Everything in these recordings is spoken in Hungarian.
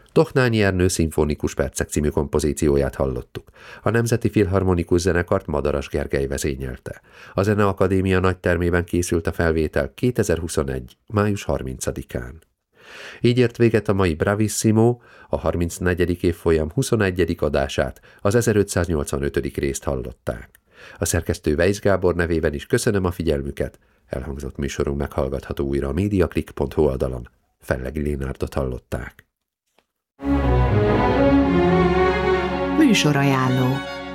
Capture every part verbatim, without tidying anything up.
Toknányi Ernő szimfonikus percek című kompozícióját hallottuk. A Nemzeti Filharmonikus Zenekart Madaras Gergely vezényelte. A Zeneakadémia nagytermében készült a felvétel kétezer-huszonegy. május harmincadikán. Így ért véget a mai Bravissimo, a harmincnegyedik évfolyam huszonegyedik adását, az ezerötszáznyolcvanötödik részt hallották. A szerkesztő Weisz Gábor nevében is köszönöm a figyelmüket, elhangzott műsorunk meghallgatható újra a mediaclick pont hu oldalon. Fellegi Lénárdot hallották. Műsorajánló.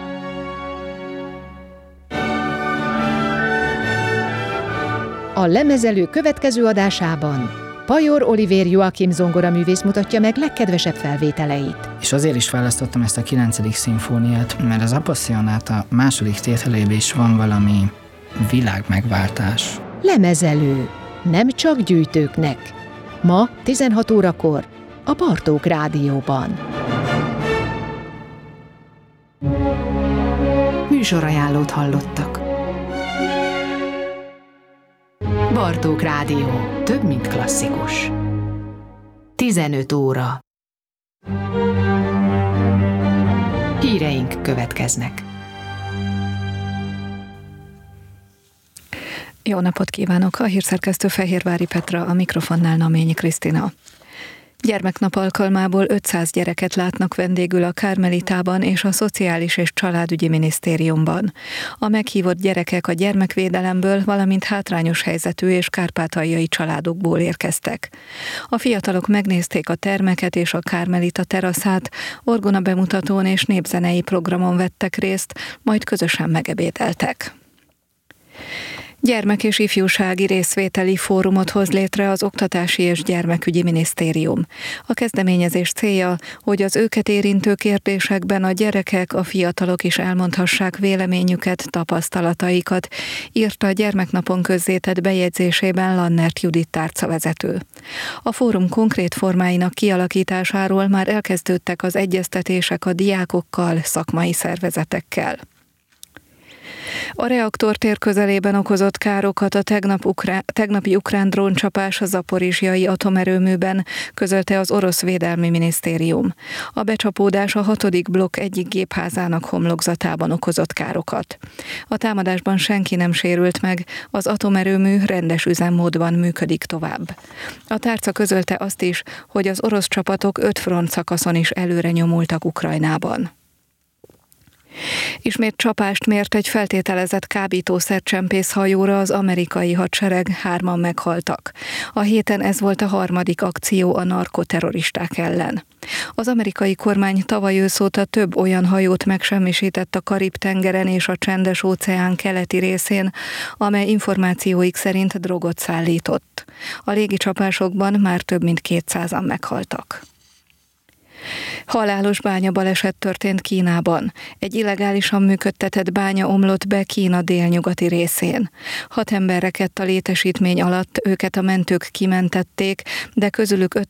A Lemezelő következő adásában Pajor Olivér Joachim zongoraművész mutatja meg legkedvesebb felvételeit. És azért is választottam ezt a kilencedik szimfóniát, mert az Appassionata második tételében is van valami világmegváltás. Lemezelő. Nem csak gyűjtőknek. Ma tizenhat órakor a Bartók Rádióban. Műsorajánlót hallottak. Bartók Rádió. Több, mint klasszikus. tizenöt óra. Híreink következnek. Jó napot kívánok! A hírszerkesztő Fehérvári Petra, a mikrofonnál Naményi Krisztina. Gyermeknap alkalmából ötszáz gyereket látnak vendégül a Kármelitában és a Szociális és Családügyi Minisztériumban. A meghívott gyerekek a gyermekvédelemből, valamint hátrányos helyzetű és kárpátaljai családokból érkeztek. A fiatalok megnézték a termeket és a Kármelita teraszát, orgona bemutatón és népzenei programon vettek részt, majd közösen megebédeltek. Gyermek- és ifjúsági részvételi fórumot hoz létre az Oktatási és Gyermekügyi Minisztérium. A kezdeményezés célja, hogy az őket érintő kérdésekben a gyerekek, a fiatalok is elmondhassák véleményüket, tapasztalataikat, írta a gyermeknapon közzétett bejegyzésében Lannert Judit tárcavezető. A fórum konkrét formáinak kialakításáról már elkezdődtek az egyeztetések a diákokkal, szakmai szervezetekkel. A reaktortér közelében okozott károkat a tegnap ukrán, tegnapi ukrán dróncsapás a zaporizsjai atomerőműben, közölte az orosz védelmi minisztérium. A becsapódás a hatodik blokk egyik gépházának homlokzatában okozott károkat. A támadásban senki nem sérült meg, az atomerőmű rendes üzemmódban működik tovább. A tárca közölte azt is, hogy az orosz csapatok öt front szakaszon is előre nyomultak Ukrajnában. Ismét csapást mért egy feltételezett kábítószercsempész hajóra az amerikai hadsereg, hárman meghaltak. A héten ez volt a harmadik akció a narkoterroristák ellen. Az amerikai kormány tavaly ősz óta több olyan hajót megsemmisített a Karib-tengeren és a Csendes-óceán keleti részén, amely információik szerint drogot szállított. A légicsapásokban már több mint kétszázan meghaltak. Halálos bányabaleset történt Kínában. Egy illegálisan működtetett bánya omlott be Kína délnyugati részén. Hat ember rekedt a létesítmény alatt, őket a mentők kimentették, de közülük öt